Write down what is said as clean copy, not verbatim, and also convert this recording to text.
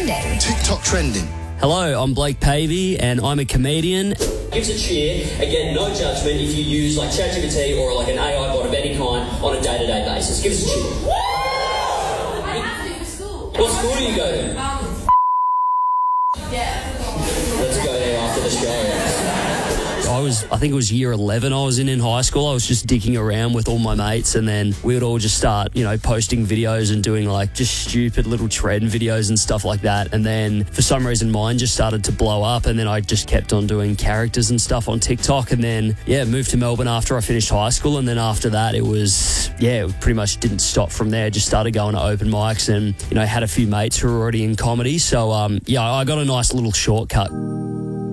trending. TikTok trending. Hello, I'm Blake Pavey and I'm a comedian. Give us a cheer. Again, no judgment if you use like ChatGPT or like an AI bot of any kind on a day-to-day basis. Give us a cheer. What school do you go to? Let's go there after the show. I think it was year 11 I was in high school. I was just dicking around with all my mates and then we would all just start, posting videos and doing like just stupid little trend videos and stuff like that. And then for some reason mine just started to blow up and then I just kept on doing characters and stuff on TikTok and then, moved to Melbourne after I finished high school. And then after that it pretty much didn't stop from there. Just started going to open mics and, had a few mates who were already in comedy. So, I got a nice little shortcut.